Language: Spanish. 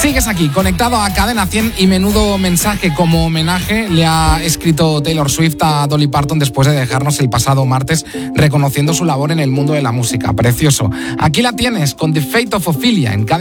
Sigues aquí, conectado a Cadena 100 y menudo mensaje como homenaje le ha escrito Taylor Swift a Dolly Parton después de dejarnos el pasado martes reconociendo su labor en el mundo de la música. Precioso. Aquí la tienes con The Fate of Ophelia en Cadena